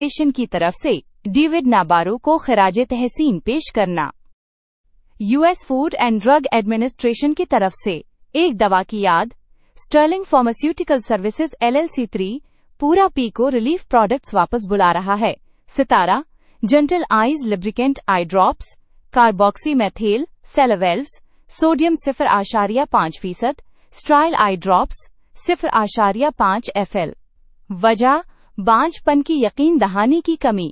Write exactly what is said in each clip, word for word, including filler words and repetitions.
Administration की तरफ से डेविड नाबारो को खराजे तहसीन पेश करना। US food and drug administration की तरफ से एक दवा की याद। Stirling pharmaceutical services LLC three पूरा पीको रिलीफ प्रोडक्ट्स वापस बुला रहा है। सितारा gentle eyes lubricant eye drops, carboxy methyl सेलोवेल्व्स, sodium सिफर आशारिया पाँच फीसद, स्ट्राइल आई ड्रॉप्स सिफर आशारिया पाँच एफ एल। वजह बांझपन की यकीन दहानी की कमी।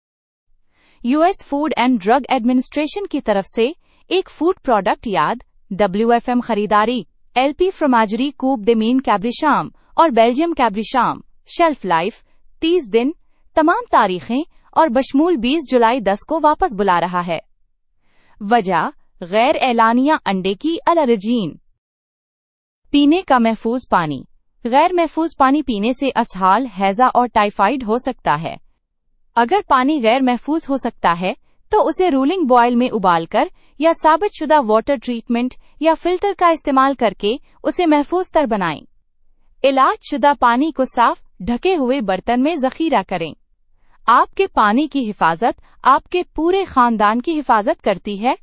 US food and drug administration की तरफ से एक फूड प्रोडक्ट याद। डब्ल्यूएफएम खरीदारी एलपी फ्रोमाजरी कूप दे मीन कैब्रिशाम और बेल्जियम कैब्रिशाम। शेल्फ लाइफ तीस दिन। तमाम तारीखें और बशमूल बीस जुलाई दस को वापस बुला रहा है। वजह गैर एलानिया अंडे की एलर्जीन। पीने का महफूज पानी। गैर महफूज पानी पीने से असहाल, हैजा और टाइफाइड हो सकता है। अगर पानी गैर महफूज हो सकता है तो उसे रूलिंग बॉयल में उबालकर या साबितशुदा वाटर ट्रीटमेंट या फिल्टर का इस्तेमाल करके उसे महफूज तर बनाएं। इलाज शुदा पानी को साफ ढके हुए बर्तन में जखीरा करें। आपके पानी की हिफाजत आपके पूरे खानदान की हिफाजत करती है।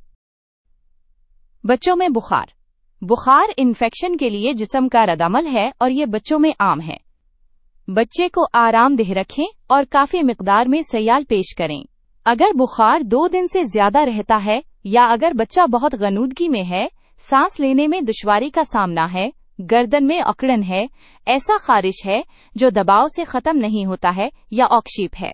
बच्चों में बुखार। बुखार इन्फेक्शन के लिए जिस्म का रद्दअमल है और ये बच्चों में आम है। बच्चे को आरामदेह रखें और काफी मिकदार में सयाल पेश करें। अगर बुखार दो दिन से ज्यादा रहता है या अगर बच्चा बहुत गनूदगी में है, सांस लेने में दुश्वारी का सामना है, गर्दन में अकड़न है, ऐसा खारिश है जो दबाव से खत्म नहीं होता है या ऑक्शीप है।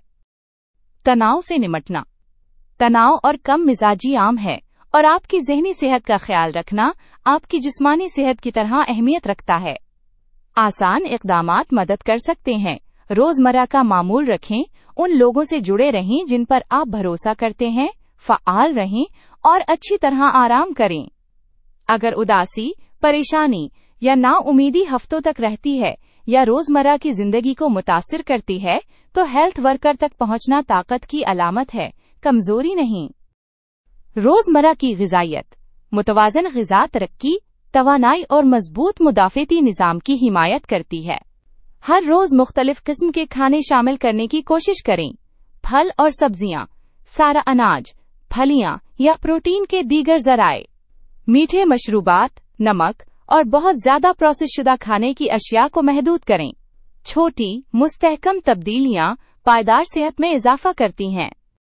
तनाव से निमटना। तनाव और कम मिजाजी आम है और आपकी ज़हनी सेहत का ख्याल रखना आपकी जिस्मानी सेहत की तरह अहमियत रखता है। आसान इक़दामात मदद कर सकते हैं। रोजमर्रा का मामूल रखें, उन लोगों से जुड़े रहें जिन पर आप भरोसा करते हैं, फ़आल रहें और अच्छी तरह आराम करें। अगर उदासी, परेशानी या नाउमीदी हफ्तों तक रहती है या रोजमर्रा की जिंदगी को मुतासिर करती है, तो हेल्थ वर्कर तक पहुंचना ताकत की अलामत है, कमजोरी नहीं। रोजमर्रा की ग़िज़ाइयत। मुतवाज़न ग़िज़ा तरक्की, तवानाई और मजबूत मुदाफ़ेती निज़ाम की हिमायत करती है। हर रोज मुख्तलिफ किस्म के खाने शामिल करने की कोशिश करें। फल और सब्जियां, सारा अनाज, फलियां या प्रोटीन के दीगर ज़राए। मीठे मशरूबात, नमक और बहुत ज्यादा प्रोसेस शुदा खाने की अशिया को महदूद करें। छोटी मुस्तहकम तब्दीलियां पायदार सेहत में इजाफा करती हैं।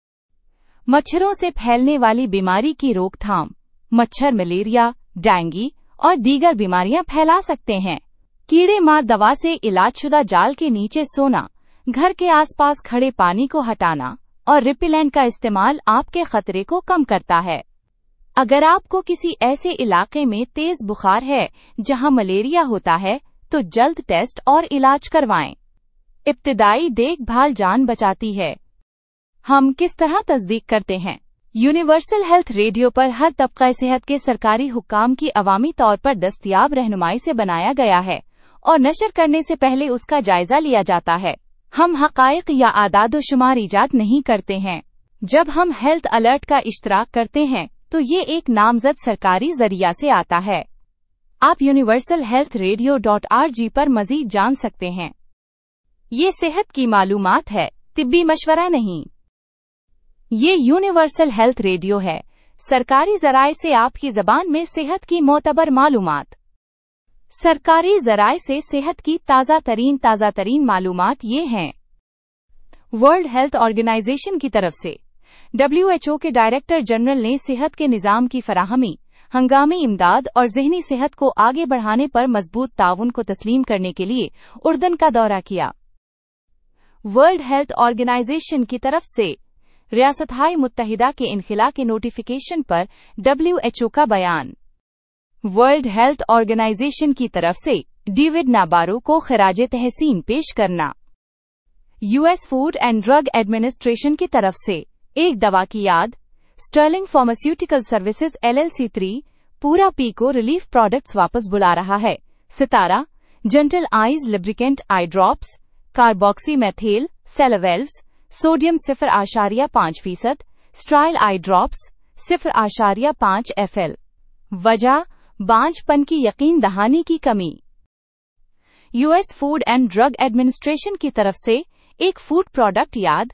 मच्छरों से फैलने वाली बीमारी की रोकथाम। मच्छर मलेरिया, डेंगू और दीगर बीमारियां फैला सकते हैं। कीड़े मार दवा से इलाजशुदा जाल के नीचे सोना, घर के आसपास खड़े पानी को हटाना और रिपेलेंट का इस्तेमाल आपके खतरे को कम करता है। अगर आपको किसी ऐसे इलाके में तेज बुखार है जहां मलेरिया होता है, तो जल्द टेस्ट और इलाज करवाएं। इब्तिदाई देखभाल जान बचाती है। हम किस तरह तस्दीक करते हैं? यूनिवर्सल हेल्थ रेडियो पर हर तबका सेहत के सरकारी हुक्काम की अवामी तौर पर दस्तयाब रहनुमाई से बनाया गया है और नशर करने से पहले उसका जायजा लिया जाता है। हम हक़ाइक़ या आदाद-ओ-शुमार इजाद नहीं करते हैं। जब हम हेल्थ अलर्ट का इश्तराक करते हैं तो ये एक नामजद सरकारी जरिया से आता है। आप universal health radio dot R G पर मज़ीद जान सकते हैं। ये सेहत की मालूमात है, तिब्बी मशवरा नहीं। ये यूनिवर्सल हेल्थ रेडियो है, सरकारी ज़राए से आपकी ज़बान में सेहत की मोतबर मालूमात। सरकारी ज़राए से सेहत की ताज़ा तरीन ताज़ा तरीन मालूमात ये हैं। वर्ल्ड हेल्थ ऑर्गेनाइजेशन की तरफ से डब्ल्यू एच ओ के डायरेक्टर जनरल ने सेहत के निज़ाम की फराहमी, हंगामी इमदाद और ज़हनी सेहत को आगे बढ़ाने पर मजबूत ताउन को तस्लीम करने के लिए उर्दन का दौरा किया। वर्ल्ड हेल्थ ऑर्गेनाइजेशन की तरफ से रियासत-हाय मुत्तहिदा के इनखिला के नोटिफिकेशन पर डब्ल्यू एच ओ का बयान। वर्ल्ड हेल्थ ऑर्गेनाइजेशन की तरफ से डेविड नाबारो को खराजे तहसीन पेश करना। US food and drug administration की तरफ से एक दवा की याद। Stirling pharmaceutical services LLC three पूरा पीको रिलीफ प्रोडक्ट्स वापस बुला रहा है। सितारा gentle eyes lubricant eye drops, carboxy methyl सेलोवेल्व्स, sodium सिफर आशारिया पाँच फीसद, स्ट्राइल आई ड्रॉप्स सिफर आशारिया पाँच एफ एल। वजह बांझपन की यकीन दहानी की कमी। US food and drug administration की तरफ से एक फूड प्रोडक्ट याद।